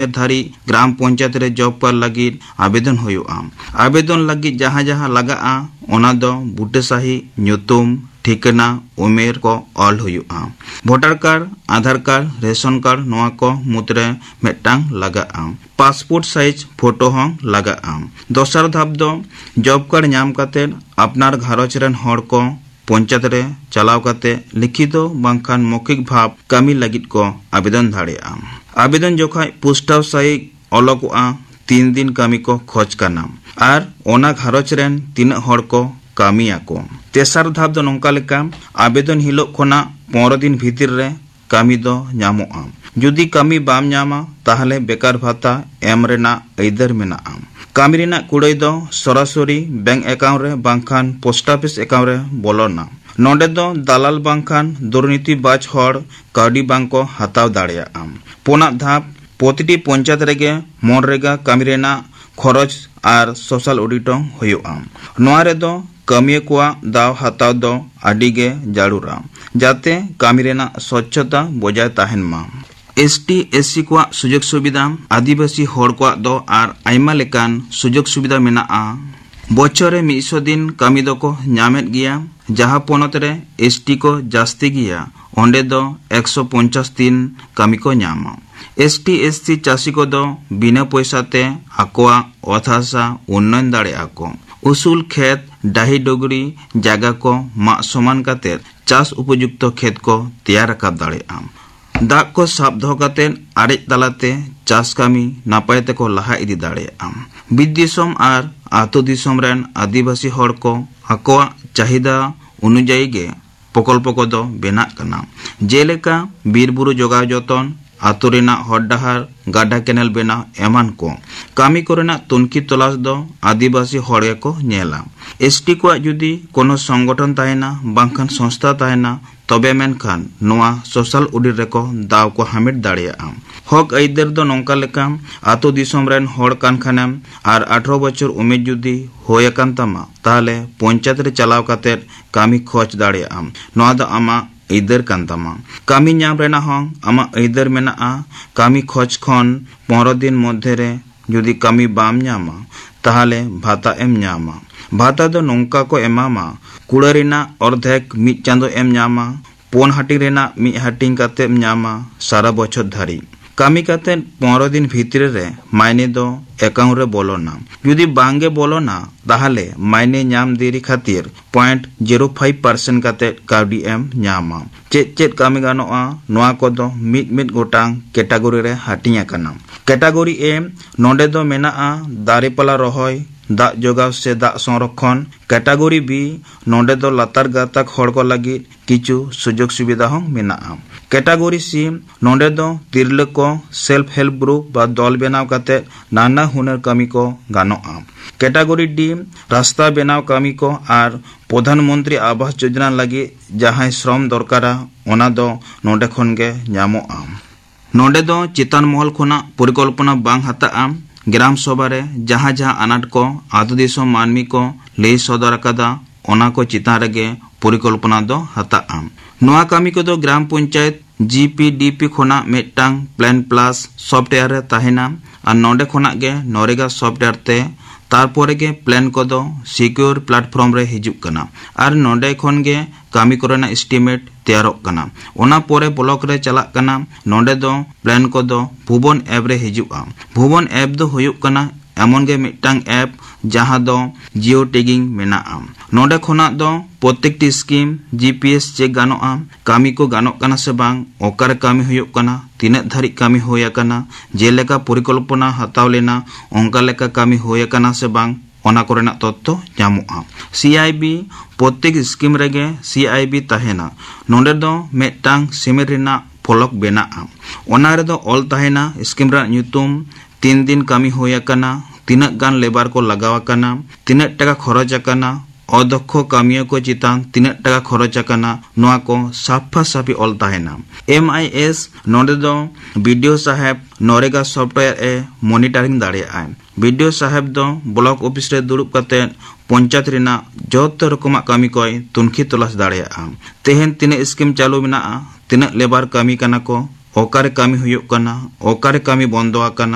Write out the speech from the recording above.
धारी ग्राम पंचायत रे job card लगी आवेदन होयुआ। आवेदन लगी जहां जहां लगा ओना दो बुटे सही ᱧᱩᱛᱩᱢ ठिकाना उमेर को ऑल हुआ। वोटर कार्ड, आधार कार्ड, रेशन कार्ड नोआ को मुद्रे मेटांग लगा। पासपोर्ट साइज फोटो हों लगा। दोसर धाप दो जॉब कार्ड नाम काते अपनार घारोच रेन हर को पंचायत रे चलाव काते लिखित बांखान मौखिक भाव कामी लगित को आवेदन दाड़ेया। आवेदन जोखाय पुस्टाव सही अलगोआ 3 दिन कामी को खोज करना और ओना घारोच रेन तीना हर को कामिया को। तेसार धाप दो नोंका लेका आवेदन हिलो खोना 15 दिन भीतर रे कामी दो ᱧᱟᱢᱚᱜᱼᱟ। जुदी कामी बाम ᱧᱟᱢᱟ ताहले बेकार भाता एम रेना ऐदर मेनाआ। कामी रेना कुड़ाई दो सरासरी बैंक अकाउंट रे बांखान पोस्ट ऑफिस अकाउंट रे बोलोना। नोंडे दो दालाल बांखान दुर्नीति बाज हर काउडी बांको हताव दाड़ेया। पोना धाप प्रतिटी पंचायत रेगे मनरेगा कामी रेना खरच और सोशल ऑडिट होयुआ। नोआ रे दो कामिया को दाव हताव दो आडिगे जारुरा जाते कामी रेना स्वच्छता बजाय ताहेन मा। एसटी एससी को सुजोग सुविधा आदिवासी हर को दो आर आइमा लेकान सुजोग सुविधा मेनाआ। बछरे 100 दिन कामी दो को ᱧᱟᱢᱮᱫ गिया। जहाँ पोनत रे एसटी को जास्ती गिया ओंडे दो 150 दिन कामी को ᱧामा। एसटी एससी चासी को दो बिना पैसा ते आकोआ अथासा उन्नयन दाड़ेया को। उसूल खेत डाही डोगरी जागा को माग समान काते चास उपयुक्त खेत को तैयार रकाब दाड़ेया। दाग को साब दो काते आड़े तालाते चास कामी नापाय ते को लहा इदी दाड़ेया। बिद दिसोम आर आतो दिसोम रेन आदिवासी हर को आकोआ चाहिदा अनुयायी गे प्रकल्प को दो बेनाग कना। जेलेका बीर बुरु जोगाव जतन आतो रेना हर डहार गाडा केनेल बेना एमान को कामी कोरेना तुनकी तलाश दो आदिवासी हर को नेला। एसटी को जुदी कोनो संगठन ताहेना बांखान संस्था ताहेना तबे मेनखान नोआ सोशल ऑडिट रेको दाव को हामिट दाड़ेया। हक ऐदर दो नोंका लेका आतो Disom rain her can't खानेम are 18 बछर उमेर जुदी होय कान तामा ताहले पंचायत रे चलाव काते कामी खोज दाड़ेया। नोआ दो आमा ऐदर कान तामा। कामी ᱧᱟᱢ रेना हों आमा ऐदर मेनाआ। कामी खोज खन 15 दिन मध्य रे जुदी कामी बाम ᱧामा ताहले भाता एम ᱧामा। भाता दो नोंका को एमामा कुड़ा रेना अर्धेक मिद चांदो एम ᱧामा। पोन हाटिंग रेना मिद हाटिंग काते एम ᱧामा सारा बछर धारी। कामी काते 15 दिन भीतर रे मायने दो अकाउंट रे बोलोना। जुदी बांगे बोलोना ताहले मायने ᱧाम देरी खातिर 0.05% काते काउडी एम ᱧामा। चेत कामी गानोआ नोआ को दो मिद गोटांग कैटेगरी रे हाटिंग आकना। कैटेगरी एम नोंडे दो मेनाआ दारेपाला रहोय दाग जोगाव से दाग संरक्षण। कैटेगरी बी नोंडे दो लातार गाताक हर को लगी किचु सुजोग सुविधा हों मेनाआ। कैटेगरी सी नोंडे दो तिरले को सेल्फ हेल्प ग्रुप बा दल बेनाव काते नाना हुनर कामी को गानोआ। कैटेगरी डी रास्ता बेनाव कामी को आर प्रधानमंत्री आवास योजना लगी जहां श्रम दरकारा ओना दो नोंडे खन गे ᱧᱟᱢᱚᱜᱼᱟ। नोंडे दो चितान महल खोना परिकल्पना बांग हताआ। ग्राम सभा रे जहां जहां अनाट को आतो दिसोम मानमी को लई सदर अकादा ओना को चितान रेगे परिकल्पना दो हताआ। नोआ कामी को दो ग्राम पंचायत जीपीडीपी खोना मेटांग प्लान प्लस सॉफ्टवेयर रे ताहेना और नोंडे खोना गे नरेगा सॉफ्टवेयर ते तारपोरे गे प्लान को दो सिक्योर प्लेटफॉर्म रे हिजुक कना और नोंडे खन गे कामी कोरेना एस्टिमेट तैयारोग कना। ओना पोरे ब्लॉक रे चलाक कना। नोंडे दो प्लान को दो भुवन ऐप रे हिजुआ। भुवन ऐप दो हुयुक कना एमन गे मिटांग ऐप जहां दो जियो टैगिंग मेनाआ। नोंडे खोना दो प्रत्येकटी स्कीम जीपीएस चेक गानोआ। कामी को गानोक कना से बांग ओकारे कामी हुयुक कना तीना धारी कामी होया कना जेलेका परिकल्पना हताव लेना ओंका लेका कामी होया कना से बांग ओना कोरेना तथ्य ᱧᱟᱢᱚᱜᱼᱟ। सीआईबी प्रत्येक स्कीम रेगे सीआईबी ताहेना। नोंडे दो मेटांग सिमेंट रेना फलक बेनाआ। ओना रे दो ऑल ताहेना स्कीम रा ᱧᱩᱛᱩᱢ 3 दिन कामी होया कना तीना गान लेबर को लगावा कना तीना टका खरच आकना अदक्ष कामिया को चितान तीना टका खरच आकना नोआ को साफा साफी ऑल ताहेना। एमआईएस नोंडे दो वीडियो साहेब नरेगा सॉफ्टवेयर ए मॉनिटरिंग दाड़ेया। वीडियो साहेब दो ब्लॉक ऑफिस रे दुड़ुब काते पंचायत रेना जत रकमा कामी को तुनखी तलाश दाड़ेया। तेहेन तीना स्कीम चालू मेनाआ तीना लेबर कामी कना को ओकारे कामी हुयुक कना ओकारे कामी बंदो आकना।